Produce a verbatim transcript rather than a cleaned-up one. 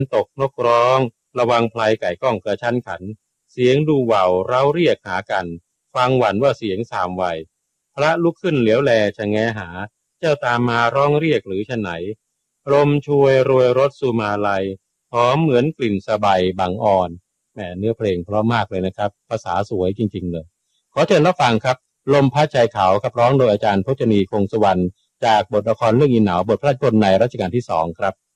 ตกนกร้องระวังพลายไก่ก้องกระชั้นขันเสียงดูว่าวเร้าเรียกหากันฟังหวั่นว่าเสียงสามวัยพระลุกขึ้นเหลียวแลชะแงหาเจ้าตามมาร้องเรียกหรือฉะไหนลมช่วยรวยรถสุมาลัยหอมเหมือนกลิ่นสบายบางอ่อนแหมเนื้อเพลงเพราะมากเลยนะครับภาษาสวยจริงๆเลยขอเชิญรับฟังครับลมพัดใจเขาครับร้องโดยอาจารย์พจนีคงสุวรรณจากบทละครเรื่องอีหนาวบทพระราชนิพนธ์ในรัชกาลที่สองครับ